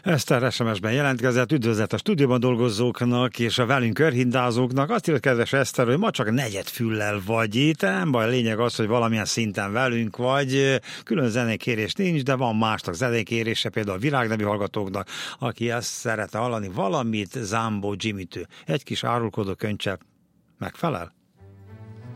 Eszter SMS-ben jelentkezett, üdvözlet a stúdióban dolgozóknak és a velünk körhindázóknak. Azt írja, kedves Eszter, hogy ma csak negyed füllel vagy itt, nem baj, a lényeg az, hogy valamilyen szinten velünk vagy. Külön zenékérés nincs, de van másnak zenékérése, például a Virág nevű hallgatóknak, aki ezt szeretne hallani, valamit Zámbó Jimmy-től. Egy kis árulkodó könycsepp megfelel?